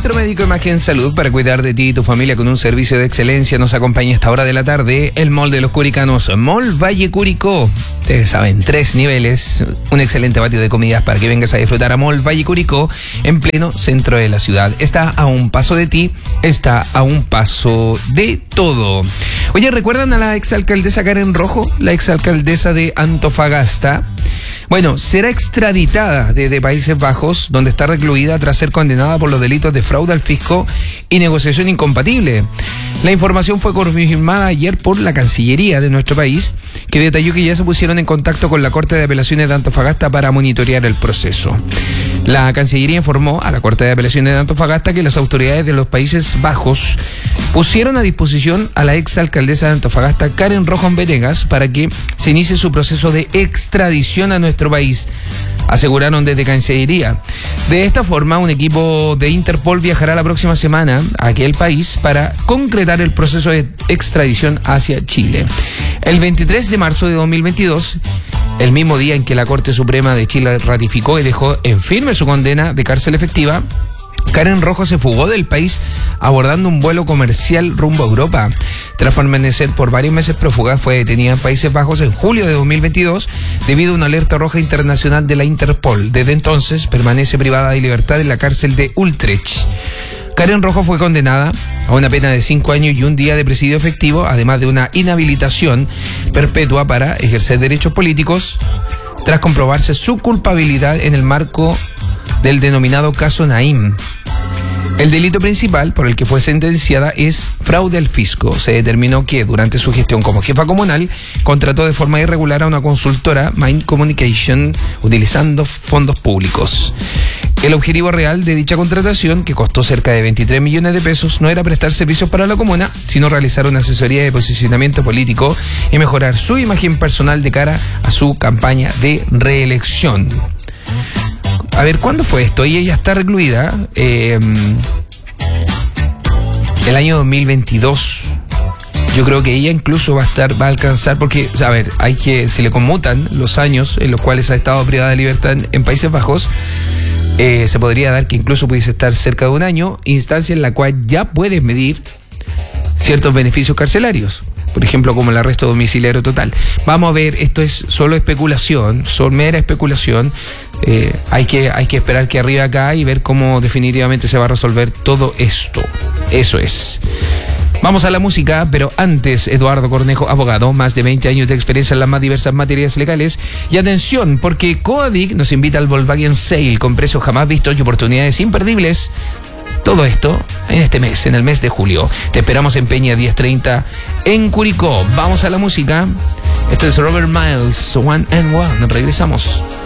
Centro Médico Imagen Salud, para cuidar de ti y tu familia con un servicio de excelencia, nos acompaña a esta hora de la tarde el Mall de los Curicanos, Mall Valle Curicó. Ustedes saben, 3 niveles, un excelente patio de comidas para que vengas a disfrutar a Mall Valle Curicó, en pleno centro de la ciudad. Está a un paso de ti, está a un paso de todo. Oye, ¿recuerdan a la exalcaldesa Karen Rojo, la exalcaldesa de Antofagasta? Bueno, será extraditada desde Países Bajos, donde está recluida tras ser condenada por los delitos de fraude al fisco y negociación incompatible. La información fue confirmada ayer por la Cancillería de nuestro país, que detalló que ya se pusieron en contacto con la Corte de Apelaciones de Antofagasta para monitorear el proceso. La Cancillería informó a la Corte de Apelaciones de Antofagasta que las autoridades de los Países Bajos pusieron a disposición a la exalcaldesa de Antofagasta, Karen Rojo Venegas, para que se inicie su proceso de extradición a nuestro país, aseguraron desde Cancillería. De esta forma, un equipo de Interpol viajará la próxima semana a aquel país para concretar el proceso de extradición hacia Chile. El 23 de marzo de 2022, el mismo día en que la Corte Suprema de Chile ratificó y dejó en firme su condena de cárcel efectiva, Karen Rojo se fugó del país abordando un vuelo comercial rumbo a Europa. Tras permanecer por varios meses prófuga, fue detenida en Países Bajos en julio de 2022 debido a una alerta roja internacional de la Interpol. Desde entonces permanece privada de libertad en la cárcel de Utrecht. Karen Rojo fue condenada a una pena de 5 años y un día de presidio efectivo, además de una inhabilitación perpetua para ejercer derechos políticos, tras comprobarse su culpabilidad en el marco del denominado caso Naim. El delito principal por el que fue sentenciada es fraude al fisco. Se determinó que durante su gestión como jefa comunal contrató de forma irregular a una consultora, Mind Communication, utilizando fondos públicos. El objetivo real de dicha contratación, que costó cerca de 23 millones de pesos, no era prestar servicios para la comuna, sino realizar una asesoría de posicionamiento político y mejorar su imagen personal de cara a su campaña de reelección. A ver, ¿cuándo fue esto? Ella ya está recluida el año 2022. Yo creo que ella incluso va a alcanzar, porque, a ver, se le conmutan los años en los cuales ha estado privada de libertad en Países Bajos. Se podría dar que incluso pudiese estar cerca de un año, instancia en la cual ya puedes medir ciertos beneficios carcelarios, por ejemplo, como el arresto domiciliario total. Vamos a ver, esto es solo especulación, mera especulación. Hay que esperar que arriba acá y ver cómo definitivamente se va a resolver todo esto. Eso es. Vamos a la música, pero antes, Eduardo Cornejo, abogado, más de 20 años de experiencia en las más diversas materias legales. Y atención, porque Coadic nos invita al Volkswagen Sale con precios jamás vistos y oportunidades imperdibles. Todo esto en este mes, en el mes de julio. Te esperamos en Peña 1030 en Curicó. Vamos a la música. Esto es Robert Miles, One and One. Regresamos.